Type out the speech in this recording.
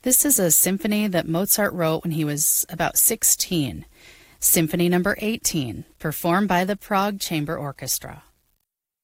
This is a symphony that Mozart wrote when he was about 16. Symphony number 18, performed by the Prague Chamber Orchestra.